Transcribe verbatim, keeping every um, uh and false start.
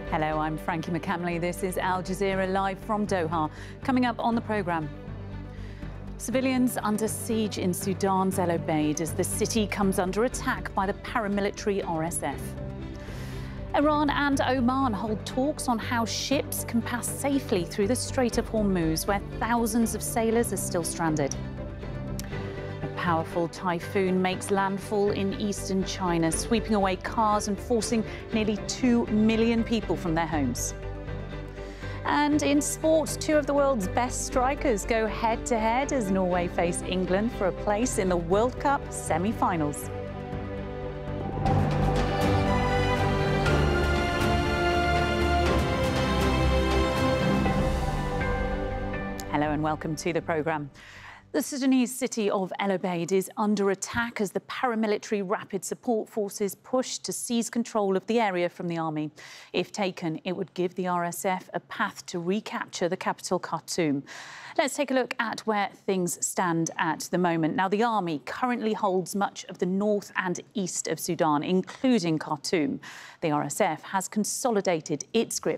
Hello, I'm Frankie McCamley. This is Al Jazeera live from Doha. Coming up on the programme. Civilians under siege in Sudan's El Obeid as the city comes under attack by the paramilitary R S F. Iran and Oman hold talks on how ships can pass safely through the Strait of Hormuz, where thousands of sailors are still stranded. A powerful typhoon makes landfall in eastern China, sweeping away cars and forcing nearly two million people from their homes. And in sport, two of the world's best strikers go head-to-head as Norway face England for a place in the World Cup semi-finals. Hello and welcome to the programme. The Sudanese city of El Obeid is under attack as the paramilitary rapid support forces push to seize control of the area from the army. If taken, it would give the R S F a path to recapture the capital, Khartoum. Let's take a look at where things stand at the moment. Now, the army currently holds much of the north and east of Sudan, including Khartoum. The R S F has consolidated its grip